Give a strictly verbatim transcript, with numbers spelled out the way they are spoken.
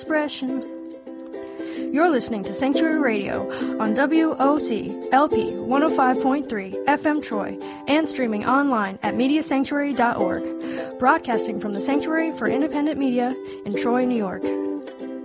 expression. You're listening to Sanctuary Radio on W O C L P one oh five point three F M Troy and streaming online at media sanctuary dot org, broadcasting from the Sanctuary for Independent Media in Troy, New York.